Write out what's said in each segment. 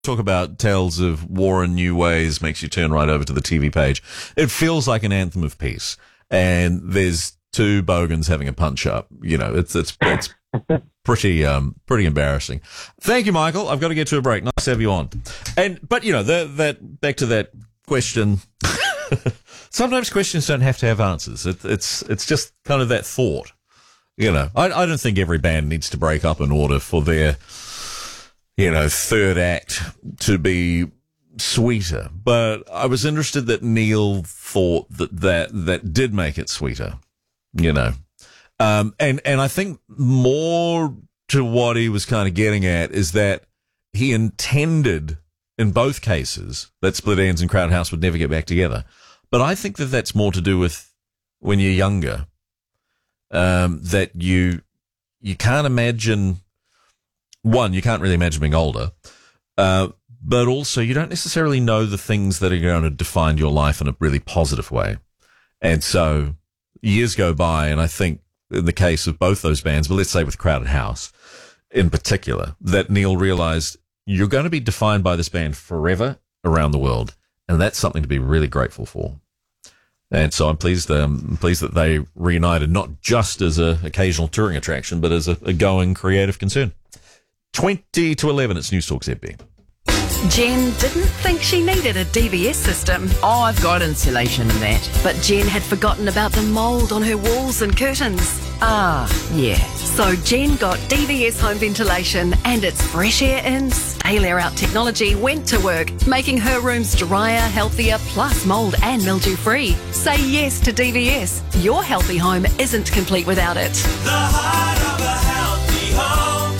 talk about tales of war in new ways makes you turn right over to the TV page. It feels like an anthem of peace, and there's two bogans having a punch up. You know, it's pretty embarrassing. Thank you, Michael. I've got to get to a break. Nice to have you on. But you know, that back to that question. Sometimes questions don't have to have answers. It's just kind of that thought. You know, I don't think every band needs to break up in order for their, you know, third act to be sweeter. But I was interested that Neil thought that did make it sweeter, you know. And I think more to what he was kind of getting at is that he intended in both cases that Split Enz and Crowd House would never get back together. But I think that that's more to do with when you're younger, that you can't imagine. One, you can't really imagine being older, but also you don't necessarily know the things that are going to define your life in a really positive way. And so years go by, and I think in the case of both those bands, but let's say with Crowded House in particular, that Neil realized you're going to be defined by this band forever around the world, and that's something to be really grateful for. And so I'm pleased that they reunited, not just as an occasional touring attraction, but as a going creative concern. 20 to 11, it's News Talk ZB. Jen didn't think she needed a DVS system. Oh, I've got insulation in that. But Jen had forgotten about the mould on her walls and curtains. Ah, yeah. So Jen got DVS home ventilation, and its fresh air in, stale air out technology went to work, making her rooms drier, healthier, plus mould and mildew free. Say yes to DVS. Your healthy home isn't complete without it. The heart of a healthy home,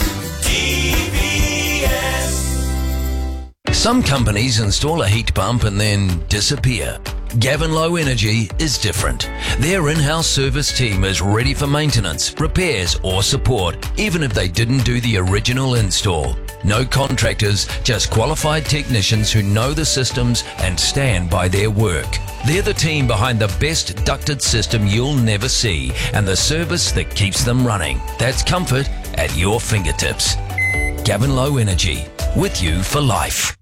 DVS. Some companies install a heat pump and then disappear. Gavin Low Energy is different. Their in-house service team is ready for maintenance, repairs or support, even if they didn't do the original install. No contractors, just qualified technicians who know the systems and stand by their work. They're the team behind the best ducted system you'll never see and the service that keeps them running. That's comfort at your fingertips. Gavin Low Energy, with you for life.